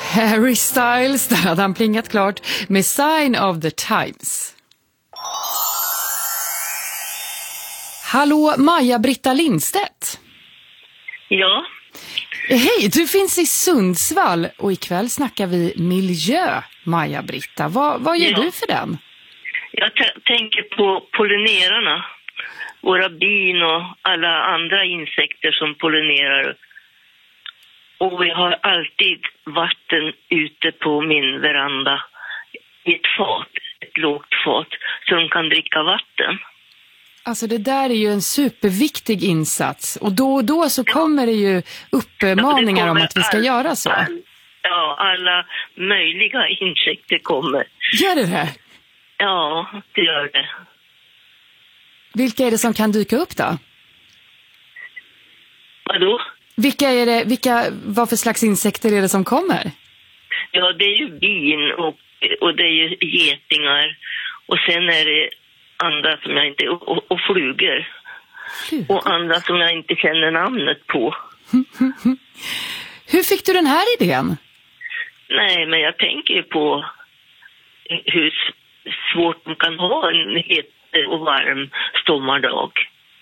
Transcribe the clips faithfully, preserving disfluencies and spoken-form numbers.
Harry Styles, där hade han plingat klart med Sign of the Times. Hallå, Maja-Britta Lindstedt. Ja. Hej, du finns i Sundsvall och ikväll snackar vi miljö, Maja-Britta. Vad, vad gör ja. du för den? Jag t- tänker på pollinerarna. Våra bin och alla andra insekter som pollinerar. Och vi har alltid vatten ute på min veranda i ett fat, ett lågt fat, så de kan dricka vatten. Alltså det där är ju en superviktig insats. Och då och då så kommer det ju uppmaningar ja, det om att vi ska all, göra så. All, ja, alla möjliga insekter kommer. Gör det det? Ja, det gör det. Vilka är det som kan dyka upp då? Vadå? Vilka är det, vilka, vad för slags insekter är det som kommer? Ja, det är ju bin och, och det är ju getingar. Och sen är det andra som jag inte... Och, och, och flugor. Flugor. Och andra som jag inte känner namnet på. Hur fick du den här idén? Nej, men jag tänker ju på hur svårt man kan ha en het och varm sommardag.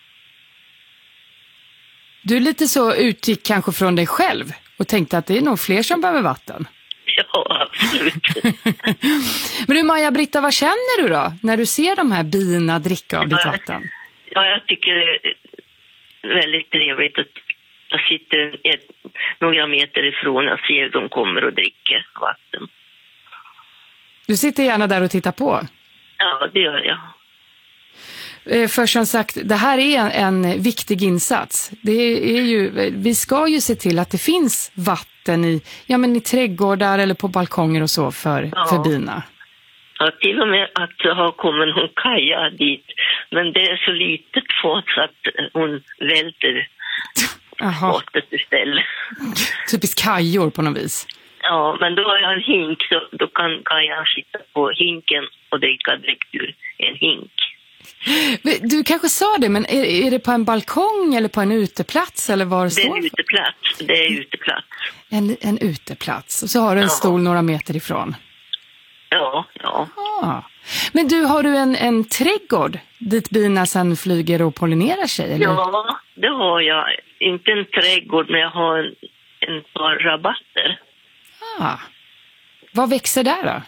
Du lite så utgick kanske från dig själv och tänkte att det är nog fler som behöver vatten. Ja, absolut. Men du Maja-Britta, vad känner du då när du ser de här bina dricka av ditt vatten? Ja, jag tycker det är väldigt trevligt att jag sitter ett, några meter ifrån och ser att de kommer och dricker vatten. Du sitter gärna där och tittar på? Ja, det gör jag. För som sagt, det här är en, en viktig insats. Det är ju, vi ska ju se till att det finns vatten i, ja, men i trädgårdar eller på balkonger och så för, ja. för bina. Ja, till och med att det har kommit någon kaja dit. Men det är så litet fat så att hon välter fatet istället. Typiskt kajor på något vis. Ja, men då har jag en hink så då kan kajan sitta på hinken och dricka direkt ur en hink. Du kanske sa det, men är, är det på en balkong eller på en uteplats? Eller var det, det är en uteplats, det är uteplats. En, en uteplats, och så har du en ja. stol några meter ifrån. Ja, ja. Ah. Men du, har du en, en trädgård dit bina sen flyger och pollinerar sig? Eller? Ja, det har jag. Inte en trädgård, men jag har en, en par rabatter. Ah. Vad växer där då?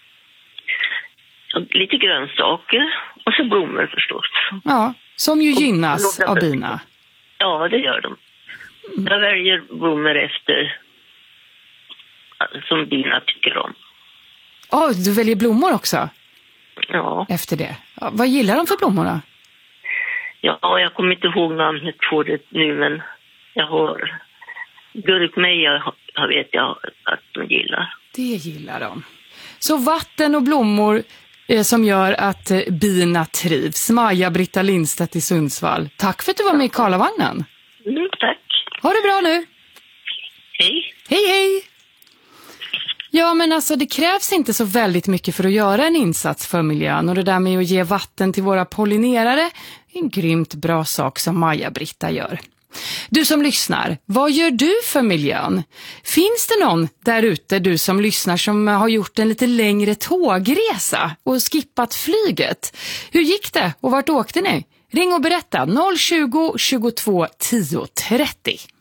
Lite grönsaker och så blommor förstås. Ja, som ju gynnas av bina. Ja, det gör de. Jag väljer blommor efter som bina tycker om. Ja, oh, du väljer blommor också? Ja. Efter det. Ja, vad gillar de för blommor då? Ja, jag kommer inte ihåg namnet på det nu, men jag har gurkmeja jag vet jag att de gillar. Det gillar de. Så vatten och blommor eh, som gör att eh, bina trivs. Maja-Britta Lindstedt i Sundsvall. Tack för att du var med i Karlavagnen. Mm, tack. Ha det bra nu. Hej. Hej, hej. Ja, men alltså det krävs inte så väldigt mycket för att göra en insats för miljön. Och det där med att ge vatten till våra pollinerare är en grymt bra sak som Maja-Britta gör. Du som lyssnar, vad gör du för miljön? Finns det någon där ute, du som lyssnar, som har gjort en lite längre tågresa och skippat flyget? Hur gick det och vart åkte ni? Ring och berätta noll tjugo, tjugotvå, tio trettio.